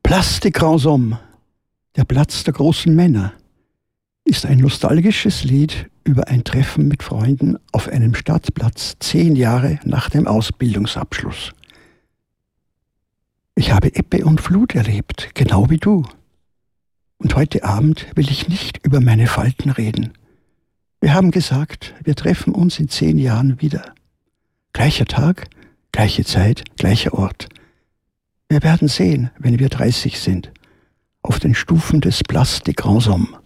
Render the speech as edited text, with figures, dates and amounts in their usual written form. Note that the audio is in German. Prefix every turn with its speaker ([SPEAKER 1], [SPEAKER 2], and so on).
[SPEAKER 1] Place des Grands Hommes, der Platz der großen Männer, ist ein nostalgisches Lied über ein Treffen mit Freunden auf einem Stadtplatz 10 Jahre nach dem Ausbildungsabschluss. Ich habe Ebbe und Flut erlebt, genau wie du. Und heute Abend will ich nicht über meine Falten reden. Wir haben gesagt, wir treffen uns in 10 Jahren wieder. Gleicher Tag, gleiche Zeit, gleicher Ort. Wir werden sehen, wenn wir 30 sind, auf den Stufen des Place des Grands Hommes.